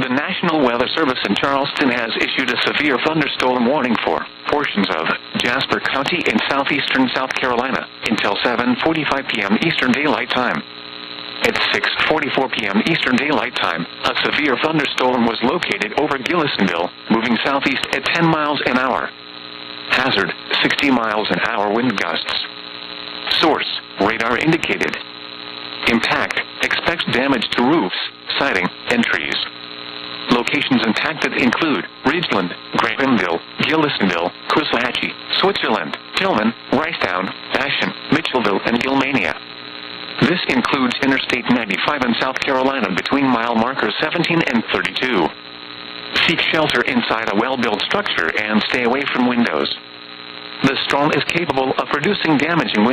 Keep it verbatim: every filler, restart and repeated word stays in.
The National Weather Service in Charleston has issued a severe thunderstorm warning for portions of Jasper County in southeastern South Carolina until seven forty-five p m Eastern Daylight Time. At six forty-four p m Eastern Daylight Time, a severe thunderstorm was located over Gillisonville, moving southeast at ten miles an hour. Hazard, sixty miles an hour wind gusts. Source, radar indicated. Impact, expects damage to roofs, siding, and trees. Locations impacted include Ridgeland, Grahamville, Gillisonville, Coosawhatchie, Switzerland, Tillman, Ricetown, Ashen, Mitchellville, and Gilmania. This includes Interstate ninety-five in South Carolina between mile markers seventeen and thirty-two. Seek shelter inside a well-built structure and stay away from windows. The storm is capable of producing damaging wind